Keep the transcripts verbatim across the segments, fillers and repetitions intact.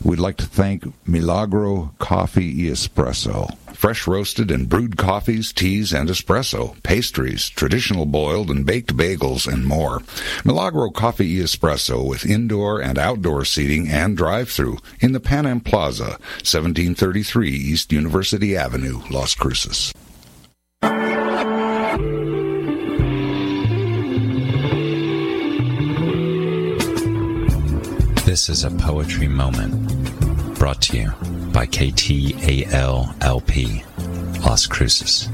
we'd like to thank Milagro Coffee y Espresso. Fresh roasted and brewed coffees, teas, and espresso, pastries, traditional boiled and baked bagels, and more. Milagro Coffee y Espresso with indoor and outdoor seating and drive-thru in the Pan Am Plaza, seventeen thirty-three East University Avenue, Las Cruces. This is a poetry moment brought to you by K T A L L P, Las Cruces.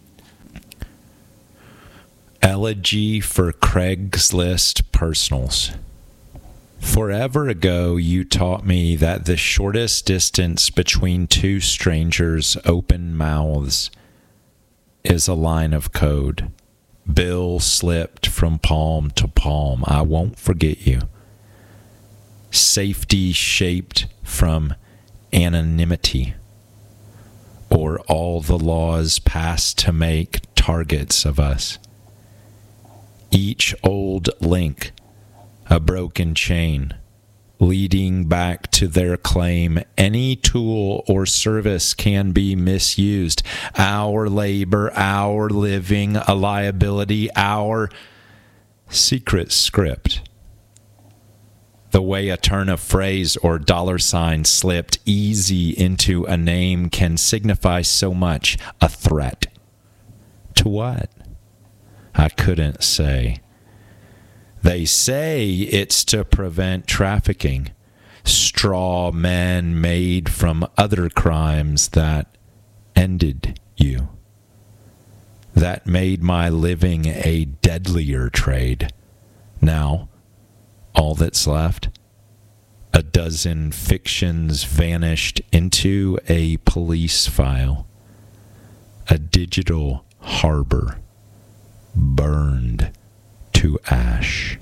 Elegy for Craigslist Personals. Forever ago, you taught me that the shortest distance between two strangers' open mouths is a line of code. Bill slipped from palm to palm. I won't forget you. Safety shaped from anonymity, or all the laws passed to make targets of us. Each old link, a broken chain, leading back to their claim. Any tool or service can be misused. Our labor, our living, a liability, our secret script. The way a turn of phrase or dollar sign slipped easy into a name can signify so much. A threat. To what? I couldn't say. They say it's to prevent trafficking. Straw men made from other crimes that ended you. That made my living a deadlier trade. Now, all that's left, a dozen fictions vanished into a police file, a digital harbor burned to ash.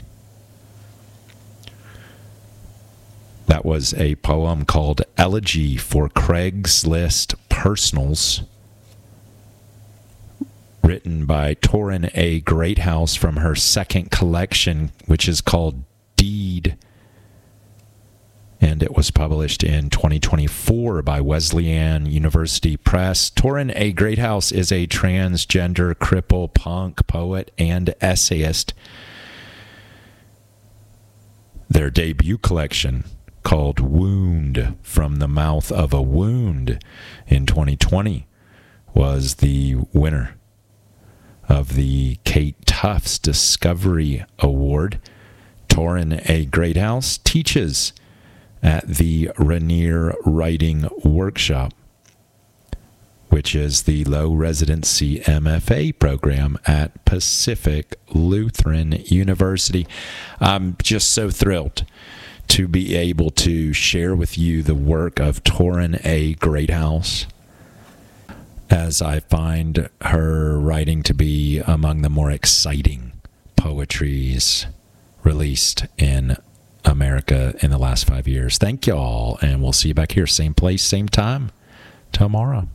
That was a poem called Elegy for Craigslist Personals, written by Torrin A. Greathouse from her second collection, which is called Deed, and it was published in twenty twenty-four by Wesleyan University Press. Torrin A. Greathouse is a transgender cripple punk poet and essayist. Their debut collection, called Wound from the Mouth of a Wound in twenty twenty, was the winner of the Kate Tufts Discovery Award. Torrin A. Greathouse teaches at the Rainier Writing Workshop, which is the low residency M F A program at Pacific Lutheran University. I'm just so thrilled to be able to share with you the work of Torrin A. Greathouse, as I find her writing to be among the more exciting poetries released in America in the last five years. Thank you all, and we'll see you back here, same place, same time, tomorrow.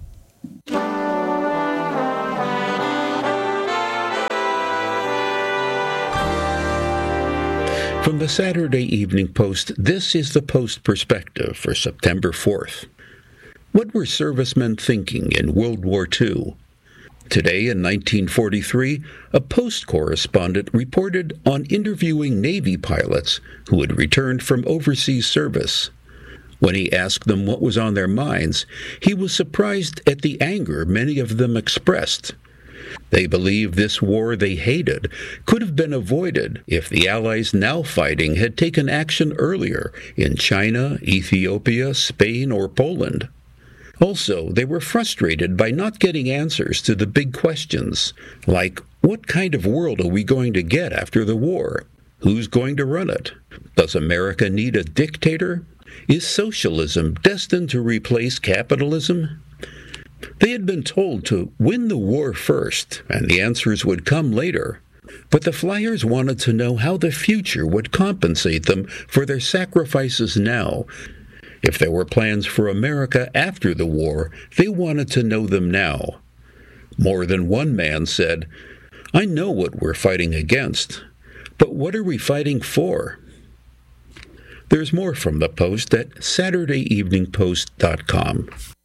From the Saturday Evening Post, this is the Post Perspective for September fourth. What were servicemen thinking in World War Two? Today, in nineteen forty-three, a Post correspondent reported on interviewing Navy pilots who had returned from overseas service. When he asked them what was on their minds, he was surprised at the anger many of them expressed. They believed this war they hated could have been avoided if the Allies now fighting had taken action earlier in China, Ethiopia, Spain, or Poland. Also, they were frustrated by not getting answers to the big questions, like, what kind of world are we going to get after the war? Who's going to run it? Does America need a dictator? Is socialism destined to replace capitalism? They had been told to win the war first, and the answers would come later. But the flyers wanted to know how the future would compensate them for their sacrifices now. If there were plans for America after the war, they wanted to know them now. More than one man said, "I know what we're fighting against, but what are we fighting for?" There's more from the Post at saturday evening post dot com.